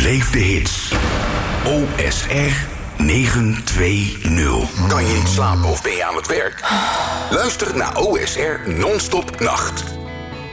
Beleef de hits. OSR 920. Kan je niet slapen of ben je aan het werk? Luister naar OSR Non-Stop Nacht.